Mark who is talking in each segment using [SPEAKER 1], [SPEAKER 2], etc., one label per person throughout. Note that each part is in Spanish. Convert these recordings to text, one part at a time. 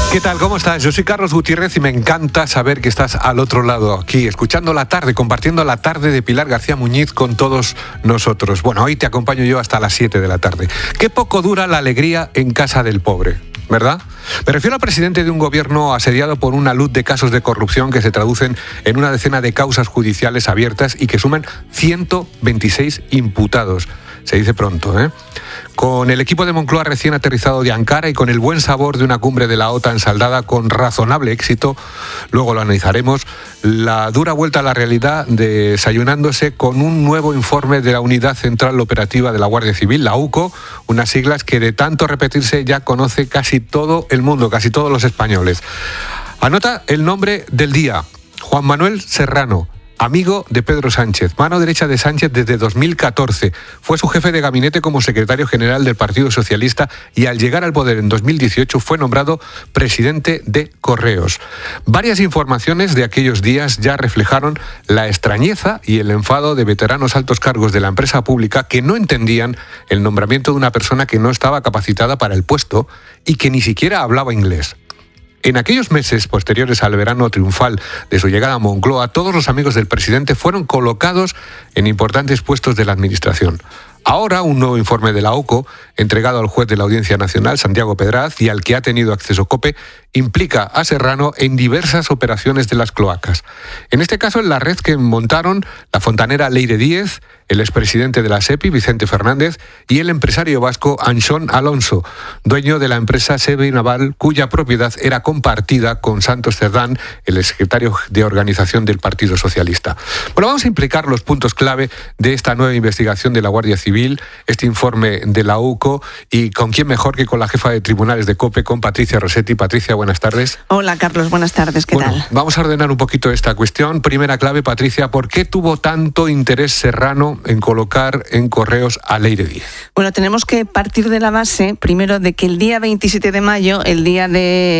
[SPEAKER 1] ¿Qué tal? ¿Cómo estás? Yo soy Carlos Gutiérrez y me encanta saber que estás al otro lado, aquí, escuchando La Tarde, compartiendo La Tarde de Pilar García Muñiz con todos nosotros. Bueno, hoy te acompaño yo hasta las 7 de la tarde. Qué poco dura la alegría en casa del pobre, ¿verdad? Me refiero al presidente de un gobierno asediado por una luz de casos de corrupción que se traducen en una decena de causas judiciales abiertas y que suman 126 imputados. Se dice pronto, ¿eh? Con el equipo de Moncloa recién aterrizado de Ankara y con el buen sabor de una cumbre de la OTAN saldada con razonable éxito, luego lo analizaremos, la dura vuelta a la realidad desayunándose con un nuevo informe de la Unidad Central Operativa de la Guardia Civil, la UCO, unas siglas que de tanto repetirse ya conoce casi todo el mundo, casi todos los españoles. Anota el nombre del día: Juan Manuel Serrano, amigo de Pedro Sánchez, mano derecha de Sánchez desde 2014. Fue su jefe de gabinete como secretario general del Partido Socialista y al llegar al poder en 2018 fue nombrado presidente de Correos. Varias informaciones de aquellos días ya reflejaron la extrañeza y el enfado de veteranos altos cargos de la empresa pública que no entendían el nombramiento de una persona que no estaba capacitada para el puesto y que ni siquiera hablaba inglés. En aquellos meses posteriores al verano triunfal de su llegada a Moncloa, todos los amigos del presidente fueron colocados en importantes puestos de la administración. Ahora, un nuevo informe de la UCO, entregado al juez de la Audiencia Nacional, Santiago Pedraz, y al que ha tenido acceso COPE, implica a Serrano en diversas operaciones de las cloacas. En este caso, en la red que montaron la fontanera Leire Díez, el expresidente de la SEPI, Vicente Fernández, y el empresario vasco Anxón Alonso, dueño de la empresa Sebe Naval, cuya propiedad era compartida con Santos Cerdán, el secretario de organización del Partido Socialista. Bueno, vamos a implicar los puntos clave de esta nueva investigación de la Guardia Civil, este informe de la UCO, y con quién mejor que con la jefa de tribunales de COPE, con Patricia Rossetti. Patricia, buenas tardes.
[SPEAKER 2] Hola, Carlos, buenas tardes, ¿qué tal?
[SPEAKER 1] Vamos a ordenar un poquito esta cuestión. Primera clave, Patricia, ¿por qué tuvo tanto interés Serrano en colocar en Correos a Leire Díez?
[SPEAKER 2] Bueno, tenemos que partir de la base, primero, de que el día 27 de mayo, el día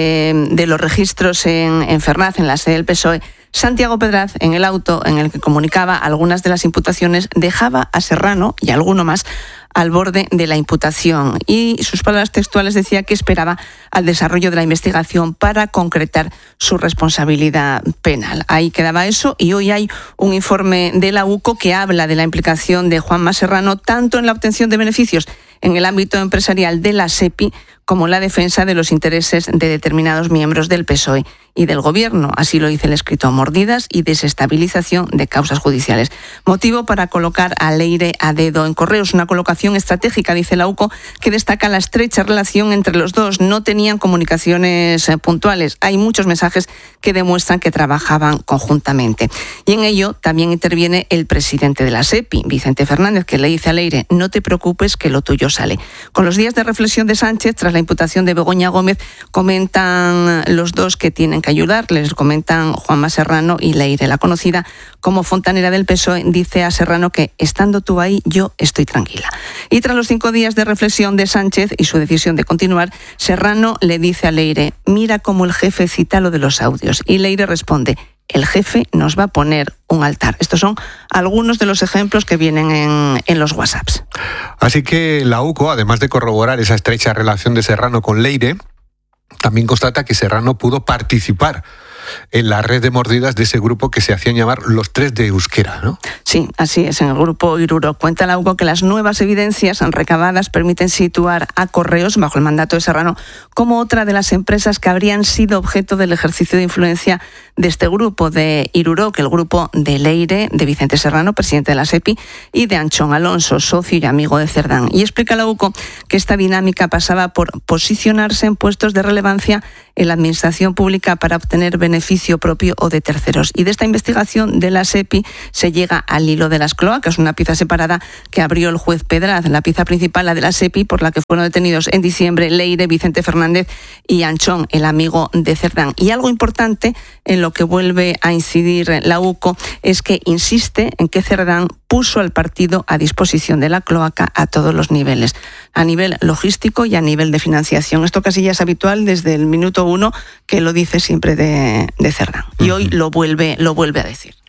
[SPEAKER 2] de los registros en Fernaz, en la sede del PSOE, Santiago Pedraz, en el auto en el que comunicaba algunas de las imputaciones, dejaba a Serrano y a alguno más al borde de la imputación, y sus palabras textuales decía que esperaba al desarrollo de la investigación para concretar su responsabilidad penal. Ahí quedaba eso, y hoy hay un informe de la UCO que habla de la implicación de Juanma Serrano tanto en la obtención de beneficios en el ámbito empresarial de la SEPI como en la defensa de los intereses de determinados miembros del PSOE y del Gobierno. Así lo dice el escrito: mordidas y desestabilización de causas judiciales. Motivo para colocar a Leire a dedo en Correos. Una colocación estratégica, dice la UCO, que destaca la estrecha relación entre los dos. No tenían comunicaciones puntuales. Hay muchos mensajes que demuestran que trabajaban conjuntamente. Y en ello también interviene el presidente de la SEPI, Vicente Fernández, que le dice a Leire: no te preocupes, que lo tuyo sale. Con los días de reflexión de Sánchez, tras la imputación de Begoña Gómez, comentan los dos que tienen que ayudar. Les comentan Juanma Serrano y Leire. La conocida como fontanera del PSOE dice a Serrano que, estando tú ahí, yo estoy tranquila. Y tras los 5 días de reflexión de Sánchez y su decisión de continuar, Serrano le dice a Leire: mira cómo el jefe cita lo de los audios. Y Leire responde: el jefe nos va a poner un altar. Estos son algunos de los ejemplos que vienen en los WhatsApps.
[SPEAKER 1] Así que la UCO, además de corroborar esa estrecha relación de Serrano con Leire, también constata que Serrano pudo participar en la red de mordidas de ese grupo que se hacían llamar los 3 de Euskera, ¿no?
[SPEAKER 2] Sí, así es, en el grupo Iruro. Cuenta la UCO que las nuevas evidencias recabadas permiten situar a Correos, bajo el mandato de Serrano, como otra de las empresas que habrían sido objeto del ejercicio de influencia de este grupo de Iruro, que el grupo de Leire, de Vicente Serrano, presidente de la SEPI, y de Anxón Alonso, socio y amigo de Cerdán. Y explica la UCO que esta dinámica pasaba por posicionarse en puestos de relevancia en la administración pública para obtener beneficio propio o de terceros. Y de esta investigación de la SEPI se llega al hilo de las cloacas, una pieza separada que abrió el juez Pedraz. La pieza principal, la de la SEPI, por la que fueron detenidos en diciembre Leire, Vicente Fernández y Anxón, el amigo de Cerdán. Y algo importante en lo que vuelve a incidir la UCO es que insiste en que Cerdán puso al partido a disposición de la cloaca a todos los niveles, a nivel logístico y a nivel de financiación. Esto casi ya es habitual desde el minuto 1, que lo dice siempre de Cerdán. Y hoy lo vuelve a decir.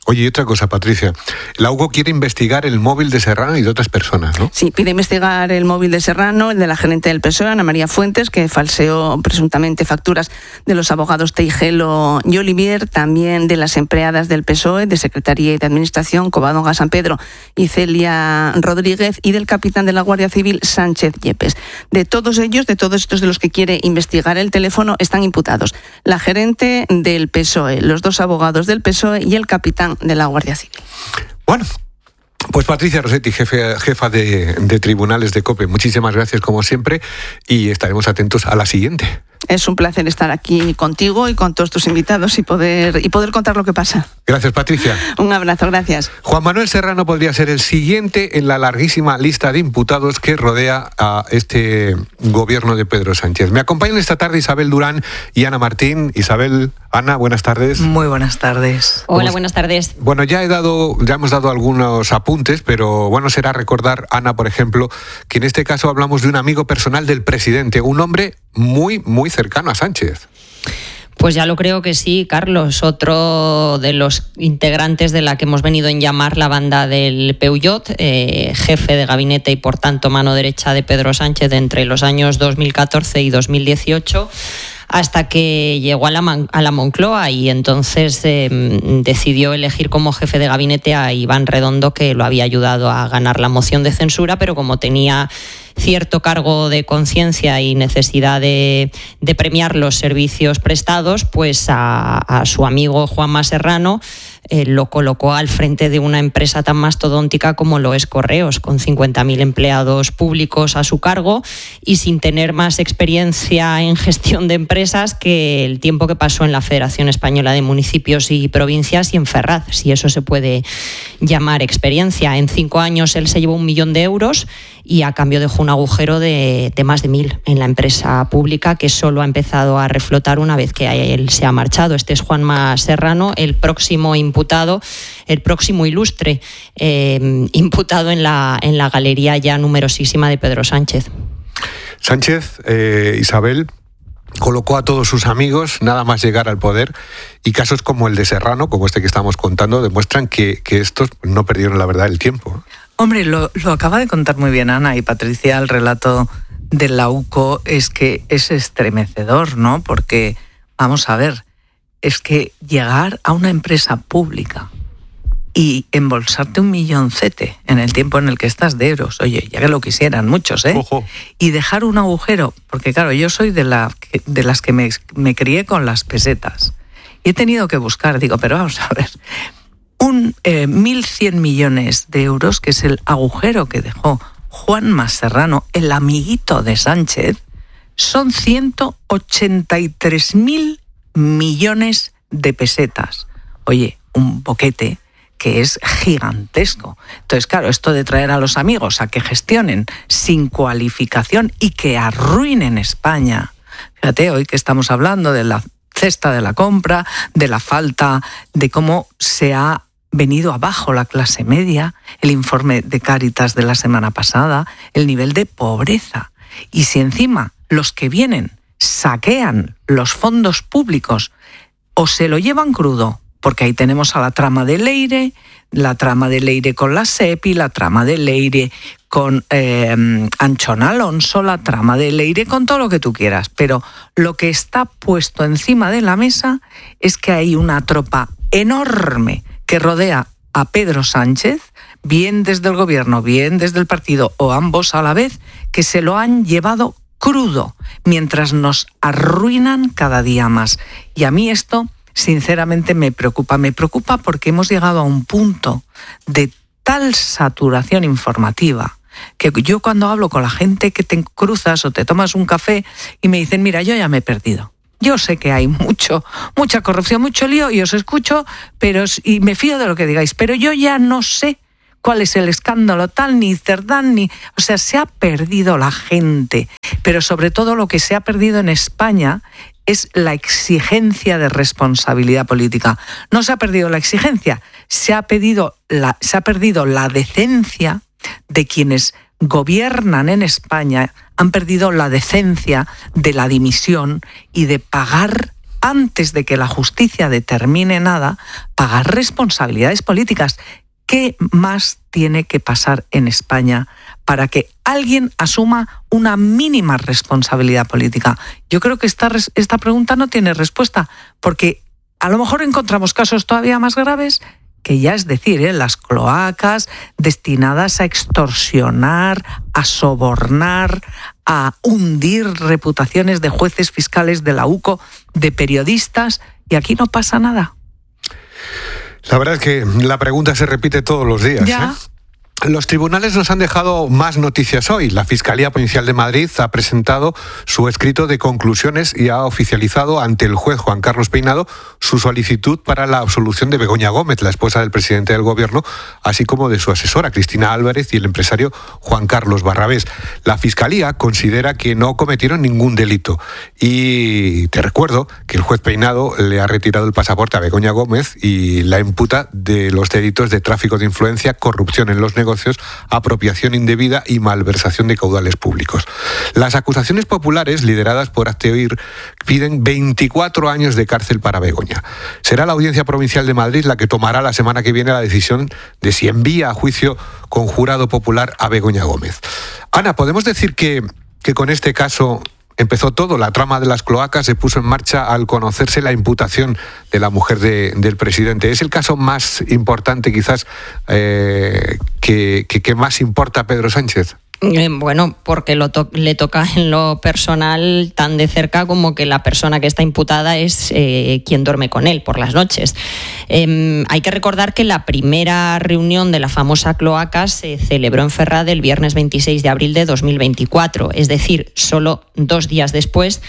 [SPEAKER 1] Oye, y otra cosa, Patricia. La UCO quiere investigar el móvil de Serrano y de otras personas, ¿no?
[SPEAKER 2] Sí, pide investigar el móvil de Serrano, el de la gerente del PSOE, Ana María Fuentes, que falseó presuntamente facturas de los abogados Teijelo y Olivier, también de las empleadas del PSOE, de Secretaría y de Administración, Covadonga San Pedro y Celia Rodríguez, y del capitán de la Guardia Civil, Sánchez Yepes. De todos ellos, de todos estos de los que quiere investigar el teléfono, están imputados la gerente del PSOE, los 2 abogados del PSOE y el capitán de la Guardia Civil.
[SPEAKER 1] Bueno, pues Patricia Rossetti, jefa de tribunales de COPE, muchísimas gracias como siempre y estaremos atentos a la siguiente.
[SPEAKER 2] Es un placer estar aquí contigo y con todos tus invitados y poder contar lo que pasa.
[SPEAKER 1] Gracias, Patricia.
[SPEAKER 2] Un abrazo, gracias.
[SPEAKER 1] Juan Manuel Serrano podría ser el siguiente en la larguísima lista de imputados que rodea a este gobierno de Pedro Sánchez. Me acompañan esta tarde Isabel Durán y Ana Martín. Isabel, Ana, buenas tardes.
[SPEAKER 3] Muy buenas tardes.
[SPEAKER 4] Hola, buenas tardes.
[SPEAKER 1] Bueno, ya hemos dado algunos apuntes, pero bueno será recordar, Ana, por ejemplo, que en este caso hablamos de un amigo personal del presidente, un hombre muy, muy cercano a Sánchez.
[SPEAKER 4] Pues ya lo creo que sí, Carlos. Otro de los integrantes de la que hemos venido en llamar la banda del Peugeot, jefe de gabinete y por tanto mano derecha de Pedro Sánchez entre los años 2014 y 2018, hasta que llegó a la Moncloa y entonces decidió elegir como jefe de gabinete a Iván Redondo, que lo había ayudado a ganar la moción de censura, pero como tenía cierto cargo de conciencia y necesidad de premiar los servicios prestados, pues a su amigo Juanma Serrano lo colocó al frente de una empresa tan mastodóntica como lo es Correos, con 50.000 empleados públicos a su cargo y sin tener más experiencia en gestión de empresas que el tiempo que pasó en la Federación Española de Municipios y Provincias y en Ferraz, si eso se puede llamar experiencia. En 5 años él se llevó 1 millón de euros y a cambio dejó un agujero de más de 1.000 en la empresa pública, que solo ha empezado a reflotar una vez que él se ha marchado. Este es Juanma Serrano, el próximo imputado, el próximo ilustre imputado en la galería ya numerosísima de Pedro Sánchez.
[SPEAKER 1] Sánchez, Isabel, colocó a todos sus amigos nada más llegar al poder, y casos como el de Serrano, como este que estamos contando, demuestran que estos no perdieron la verdad el tiempo.
[SPEAKER 3] Hombre, lo acaba de contar muy bien Ana y Patricia. El relato de la UCO es que es estremecedor, ¿no? Porque, vamos a ver, es que llegar a una empresa pública y embolsarte 1 milloncete en el tiempo en el que estás de euros, oye, ya que lo quisieran muchos, ¿eh?
[SPEAKER 1] Ojo.
[SPEAKER 3] Y dejar un agujero, porque claro, yo soy de las que me crié con las pesetas y he tenido que buscar, digo, pero vamos a ver, 1.100 millones de euros, que es el agujero que dejó Juanma Serrano, el amiguito de Sánchez, son 183.000 millones de pesetas. Oye, un boquete que es gigantesco. Entonces, claro, esto de traer a los amigos a que gestionen sin cualificación y que arruinen España. Fíjate, hoy que estamos hablando de la cesta de la compra, de la falta, de cómo se ha venido abajo la clase media, el informe de Cáritas de la semana pasada, el nivel de pobreza. Y si encima los que vienen saquean los fondos públicos o se lo llevan crudo, porque ahí tenemos a la trama de Leire, la trama de Leire con la SEPI, la trama de Leire con Anchón Alonso, la trama de Leire con todo lo que tú quieras. Pero lo que está puesto encima de la mesa es que hay una tropa enorme que rodea a Pedro Sánchez, bien desde el gobierno, bien desde el partido o ambos a la vez, que se lo han llevado crudo, mientras nos arruinan cada día más. Y a mí esto, sinceramente, me preocupa porque hemos llegado a un punto de tal saturación informativa que yo cuando hablo con la gente que te cruzas o te tomas un café y me dicen, mira, yo ya me he perdido. Yo sé que hay mucha corrupción, mucho lío, y os escucho, y me fío de lo que digáis, pero yo ya no sé cuál es el escándalo tal, ni Cerdán, o sea, se ha perdido la gente. Pero sobre todo lo que se ha perdido en España es la exigencia de responsabilidad política. No se ha perdido la exigencia, se ha perdido la decencia de quienes gobiernan en España. Han perdido la decencia de la dimisión y de pagar antes de que la justicia determine nada, pagar responsabilidades políticas. ¿Qué más tiene que pasar en España para que alguien asuma una mínima responsabilidad política? Yo creo que esta pregunta no tiene respuesta, porque a lo mejor encontramos casos todavía más graves, que ya es decir, las cloacas destinadas a extorsionar, a sobornar, a hundir reputaciones de jueces, fiscales, de la UCO, de periodistas, y aquí no pasa nada.
[SPEAKER 1] La verdad es que la pregunta se repite todos los días.
[SPEAKER 3] Ya.
[SPEAKER 1] Los tribunales nos han dejado más noticias hoy. La Fiscalía Provincial de Madrid ha presentado su escrito de conclusiones y ha oficializado ante el juez Juan Carlos Peinado su solicitud para la absolución de Begoña Gómez, la esposa del presidente del Gobierno, así como de su asesora Cristina Álvarez y el empresario Juan Carlos Barrabés. La Fiscalía considera que no cometieron ningún delito y te recuerdo que el juez Peinado le ha retirado el pasaporte a Begoña Gómez y la imputa de los delitos de tráfico de influencia, corrupción en los negocios, apropiación indebida y malversación de caudales públicos. Las acusaciones populares, lideradas por Hazte Oír, piden 24 años de cárcel para Begoña. Será la Audiencia Provincial de Madrid la que tomará la semana que viene la decisión de si envía a juicio con jurado popular a Begoña Gómez. Ana, ¿podemos decir que con este caso empezó todo? La trama de las cloacas se puso en marcha al conocerse la imputación de la mujer del presidente. ¿Es el caso más importante, quizás, que más importa a Pedro Sánchez?
[SPEAKER 4] Bueno, porque le toca en lo personal tan de cerca como que la persona que está imputada es quien duerme con él por las noches. Hay que recordar que la primera reunión de la famosa cloaca se celebró en Ferraz el viernes 26 de abril de 2024, es decir, solo 2 días después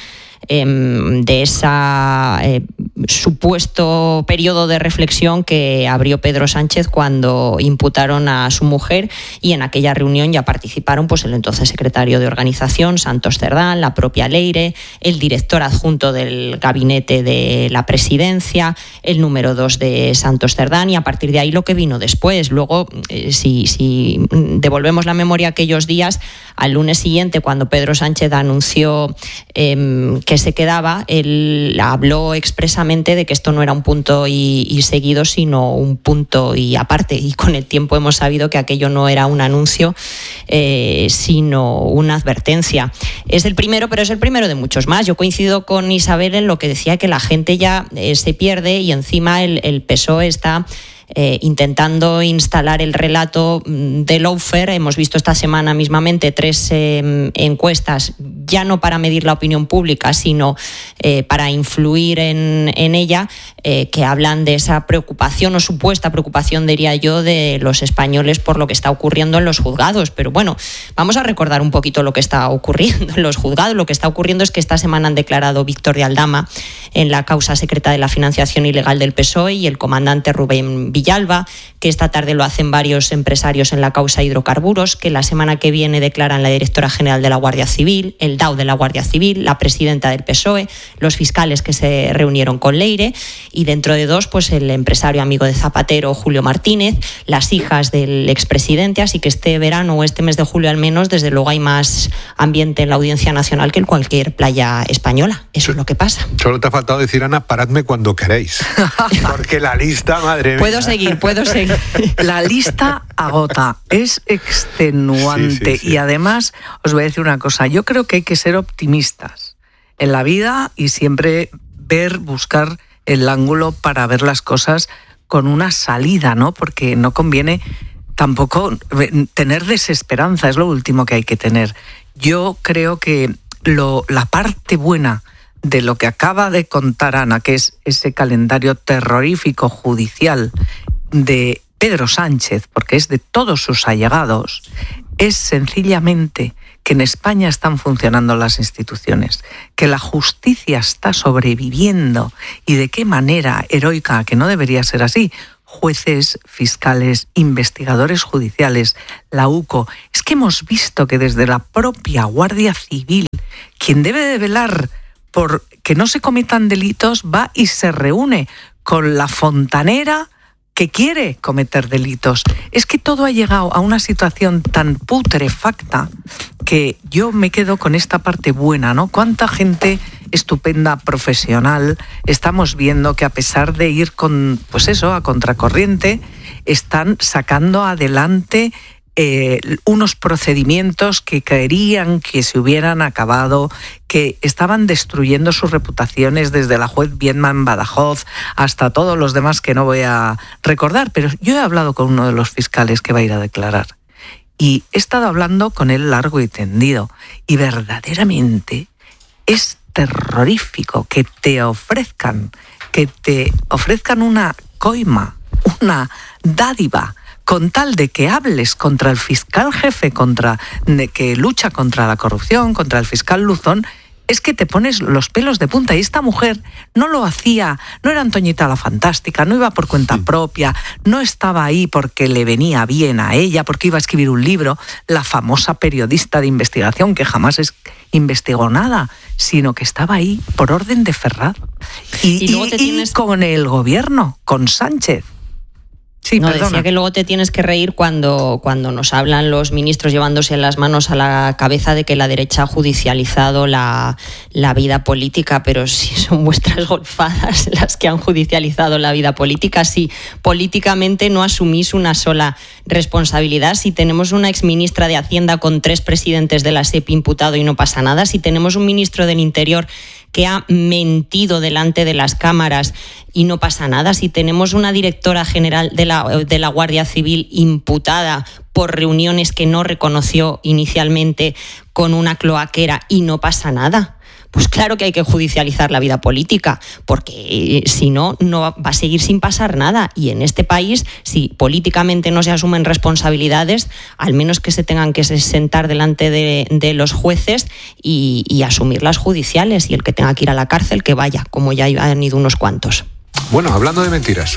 [SPEAKER 4] de ese supuesto periodo de reflexión que abrió Pedro Sánchez cuando imputaron a su mujer, y en aquella reunión ya participaron pues el entonces secretario de Organización, Santos Cerdán, la propia Leire, el director adjunto del gabinete de la presidencia, el número 2 de Santos Cerdán, y a partir de ahí lo que vino después. Luego, si devolvemos la memoria a aquellos días, al lunes siguiente, cuando Pedro Sánchez anunció que se quedaba, él habló expresamente de que esto no era un punto y seguido, sino un punto y aparte, y con el tiempo hemos sabido que aquello no era un anuncio, sino una advertencia. Es el primero, pero es el primero de muchos más. Yo coincido con Isabel en lo que decía, que la gente ya se pierde, y encima el PSOE está intentando instalar el relato de lawfare. Hemos visto esta semana mismamente 3 encuestas, ya no para medir la opinión pública, sino para influir en ella, que hablan de esa preocupación o supuesta preocupación, diría yo, de los españoles por lo que está ocurriendo en los juzgados. Pero bueno, vamos a recordar un poquito lo que está ocurriendo en los juzgados. Lo que está ocurriendo es que esta semana han declarado Víctor de Aldama en la causa secreta de la financiación ilegal del PSOE y el comandante Rubén Villalba, que esta tarde lo hacen varios empresarios en la causa hidrocarburos, que la semana que viene declaran la directora general de la Guardia Civil, el DAO de la Guardia Civil, la presidenta del PSOE, los fiscales que se reunieron con Leire, y dentro de 2, pues el empresario amigo de Zapatero, Julio Martínez, las hijas del expresidente. Así que este verano o este mes de julio al menos, desde luego hay más ambiente en la Audiencia Nacional que en cualquier playa española. Eso es lo que pasa.
[SPEAKER 1] Solo te ha faltado decir, Ana, paradme cuando queréis. Porque la lista, madre mía.
[SPEAKER 4] Puedo seguir.
[SPEAKER 3] La lista agota, es extenuante. Sí. Y además, os voy a decir una cosa, yo creo que hay que ser optimistas en la vida y siempre buscar el ángulo para ver las cosas con una salida, ¿no? Porque no conviene tampoco tener desesperanza, es lo último que hay que tener. Yo creo que la parte buena de lo que acaba de contar Ana, que es ese calendario terrorífico judicial de Pedro Sánchez, porque es de todos sus allegados, es sencillamente que en España están funcionando las instituciones, que la justicia está sobreviviendo, y de qué manera heroica, que no debería ser así. Jueces, fiscales, investigadores judiciales, la UCO. Es que hemos visto que desde la propia Guardia Civil, quien debe de velar por que no se cometan delitos, va y se reúne con la fontanera que quiere cometer delitos. Es que todo ha llegado a una situación tan putrefacta que yo me quedo con esta parte buena, ¿no? ¿Cuánta gente estupenda profesional, estamos viendo que a pesar de ir a contracorriente, están sacando adelante unos procedimientos que querían que se hubieran acabado, que estaban destruyendo sus reputaciones desde la juez Viedma Badajoz hasta todos los demás que no voy a recordar. Pero yo he hablado con uno de los fiscales que va a ir a declarar y he estado hablando con él largo y tendido, y verdaderamente es terrorífico que te ofrezcan una coima, una dádiva, con tal de que hables contra el fiscal jefe, que lucha contra la corrupción, contra el fiscal Luzón. Es que te pones los pelos de punta. Y esta mujer no lo hacía, no era Antoñita la Fantástica, no iba por cuenta propia, no estaba ahí porque le venía bien a ella, porque iba a escribir un libro, la famosa periodista de investigación que jamás investigó nada, sino que estaba ahí por orden de Ferraz. Y con el gobierno, con Sánchez. Sí,
[SPEAKER 4] no, decía que luego te tienes que reír cuando nos hablan los ministros llevándose las manos a la cabeza de que la derecha ha judicializado la vida política, pero si son vuestras golfadas las que han judicializado la vida política, si políticamente no asumís una sola responsabilidad, si tenemos una exministra de Hacienda con 3 presidentes de la SEPI imputado y no pasa nada, si tenemos un ministro del Interior que ha mentido delante de las cámaras y no pasa nada, si tenemos una directora general de la Guardia Civil imputada por reuniones que no reconoció inicialmente con una cloaquera y no pasa nada. Pues claro que hay que judicializar la vida política, porque si no, no va a seguir sin pasar nada. Y en este país, si políticamente no se asumen responsabilidades, al menos que se tengan que sentar delante de los jueces y asumir las judiciales. Y el que tenga que ir a la cárcel, que vaya, como ya han ido unos cuantos.
[SPEAKER 1] Bueno, hablando de mentiras.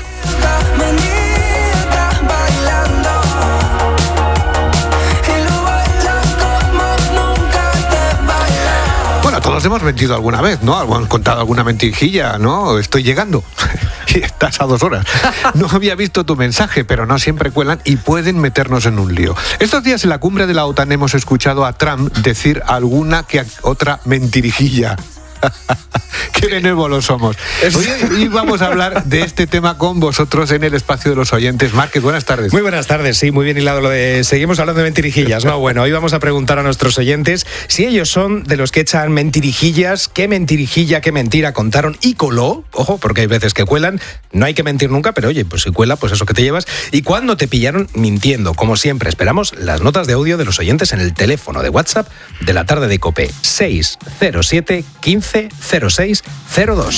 [SPEAKER 1] Todos hemos mentido alguna vez, ¿no? Han contado alguna mentirijilla, ¿no? Estoy llegando. Y estás a 2 horas. No había visto tu mensaje, pero no siempre cuelan y pueden meternos en un lío. Estos días en la cumbre de la OTAN hemos escuchado a Trump decir alguna que otra mentirijilla. Qué benévolos somos. Hoy vamos a hablar de este tema con vosotros en el espacio de los oyentes. Márquez, buenas tardes.
[SPEAKER 5] Muy buenas tardes, sí, muy bien hilado lo de... Seguimos hablando de mentirijillas, ¿no? Bueno, hoy vamos a preguntar a nuestros oyentes si ellos son de los que echan mentirijillas, qué mentirijilla, qué mentira contaron y coló. Ojo, porque hay veces que cuelan. No hay que mentir nunca, pero oye, pues si cuela, pues eso que te llevas. Y cuando te pillaron mintiendo, como siempre, esperamos las notas de audio de los oyentes en el teléfono de WhatsApp de la tarde de COPE 607 15 06 02.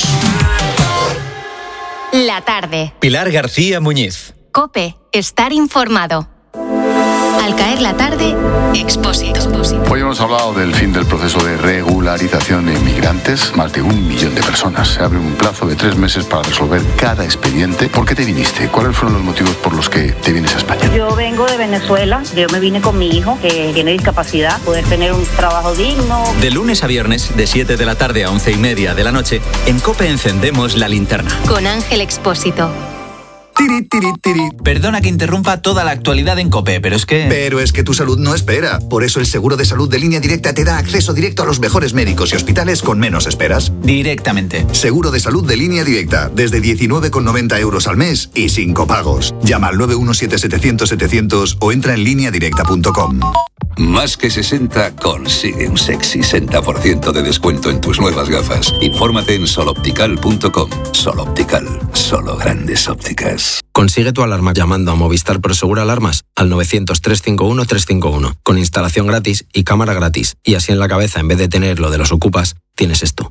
[SPEAKER 6] La tarde.
[SPEAKER 7] Pilar García Muñiz.
[SPEAKER 6] COPE. Estar informado. Al caer la tarde, Expósito.
[SPEAKER 8] Hoy hemos hablado del fin del proceso de regularización de inmigrantes. Más de 1 millón de personas. Se abre un plazo de 3 meses para resolver cada expediente. ¿Por qué te viniste? ¿Cuáles fueron los motivos por los que te vienes a España?
[SPEAKER 9] Yo vengo de Venezuela. Yo me vine con mi hijo, que tiene discapacidad, poder tener un trabajo digno.
[SPEAKER 7] De lunes a viernes, de 7 de la tarde a 11:30 de la noche, en COPE encendemos la linterna.
[SPEAKER 6] Con Ángel Expósito.
[SPEAKER 7] Perdona que interrumpa toda la actualidad en COPE, pero es que
[SPEAKER 10] tu salud no espera. Por eso el seguro de salud de Línea Directa te da acceso directo a los mejores médicos y hospitales con menos esperas.
[SPEAKER 7] Directamente.
[SPEAKER 10] Seguro de salud de Línea Directa, desde 19,90 € al mes y sin copagos. Llama al 917-700-700 o entra en lineadirecta.com.
[SPEAKER 11] Más que 60 consigue un sexy 60% de descuento en tus nuevas gafas. Infórmate en soloptical.com. Soloptical, solo grandes ópticas.
[SPEAKER 12] Consigue tu alarma llamando a Movistar Prosegur Alarmas al 900-351-351 con instalación gratis y cámara gratis. Y así en la cabeza, en vez de tener lo de los ocupas, tienes esto.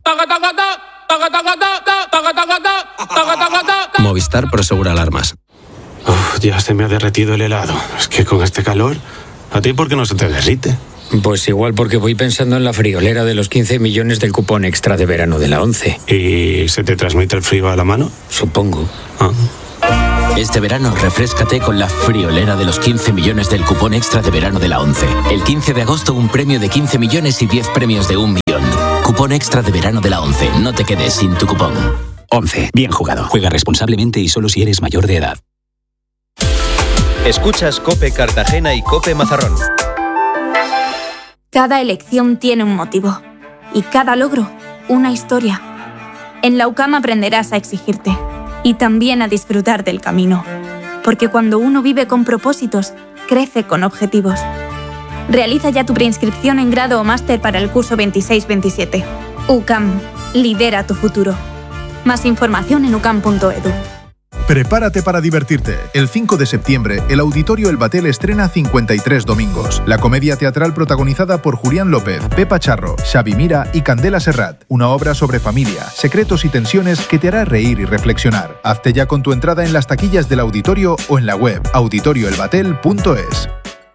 [SPEAKER 12] Movistar Prosegur Alarmas.
[SPEAKER 13] Ya se me ha derretido el helado. Es que con este calor... ¿A ti por qué no se te derrite?
[SPEAKER 14] Pues igual porque voy pensando en la friolera de los 15 millones del cupón extra de verano de la 11.
[SPEAKER 13] ¿Y se te transmite el frío a la mano?
[SPEAKER 14] Supongo.
[SPEAKER 15] Este verano refréscate con la friolera de los 15 millones del cupón extra de verano de la 11. El 15 de agosto un premio de 15 millones y 10 premios de 1 millón. Cupón extra de verano de la 11. No te quedes sin tu cupón.
[SPEAKER 16] 11. Bien jugado. Juega responsablemente y solo si eres mayor de edad.
[SPEAKER 17] Escuchas COPE Cartagena y COPE Mazarrón.
[SPEAKER 18] Cada elección tiene un motivo y cada logro una historia. En la UCAM aprenderás a exigirte y también a disfrutar del camino. Porque cuando uno vive con propósitos, crece con objetivos. Realiza ya tu preinscripción en grado o máster para el curso 26-27. UCAM, lidera tu futuro. Más información en ucam.edu.
[SPEAKER 19] Prepárate para divertirte. El 5 de septiembre, el Auditorio El Batel estrena 53 domingos. La comedia teatral protagonizada por Julián López, Pepa Charro, Xavi Mira y Candela Serrat. Una obra sobre familia, secretos y tensiones que te hará reír y reflexionar. Hazte ya con tu entrada en las taquillas del auditorio o en la web auditorioelbatel.es.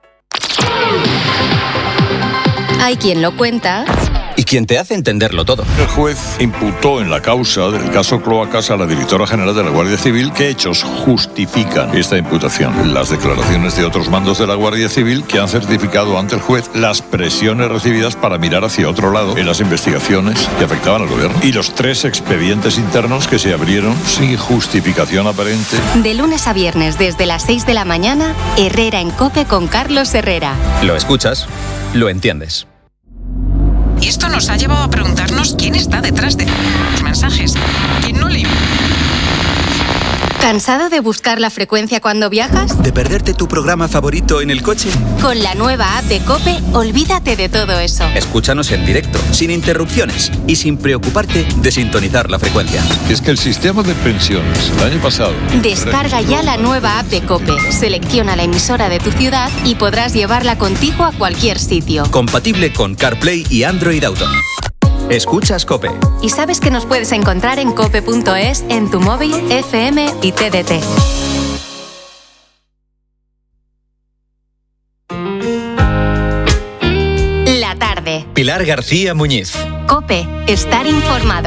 [SPEAKER 6] Hay quien lo cuenta
[SPEAKER 20] y quien te hace entenderlo todo.
[SPEAKER 21] El juez imputó en la causa del caso Cloacas a la directora general de la Guardia Civil qué hechos justifican esta imputación. Las declaraciones de otros mandos de la Guardia Civil que han certificado ante el juez las presiones recibidas para mirar hacia otro lado en las investigaciones que afectaban al gobierno. Y los 3 expedientes internos que se abrieron sin justificación aparente.
[SPEAKER 6] De lunes a viernes desde las 6 de la mañana, Herrera en COPE con Carlos Herrera.
[SPEAKER 20] Lo escuchas, lo entiendes.
[SPEAKER 3] Y esto nos ha llevado a preguntarnos quién está detrás de los mensajes. ¿Quién no le...
[SPEAKER 6] ¿Cansado de buscar la frecuencia cuando viajas?
[SPEAKER 7] ¿De perderte tu programa favorito en el coche?
[SPEAKER 6] Con la nueva app de COPE, olvídate de todo eso.
[SPEAKER 20] Escúchanos en directo, sin interrupciones y sin preocuparte de sintonizar la frecuencia.
[SPEAKER 21] Es que el sistema de pensiones, el año pasado...
[SPEAKER 6] Descarga ya la nueva app de COPE, selecciona la emisora de tu ciudad y podrás llevarla contigo a cualquier sitio.
[SPEAKER 20] Compatible con CarPlay y Android Auto. Escuchas COPE.
[SPEAKER 6] Y sabes que nos puedes encontrar en cope.es, en tu móvil, FM y TDT. La tarde.
[SPEAKER 17] Pilar García Muñiz.
[SPEAKER 6] COPE, estar informado.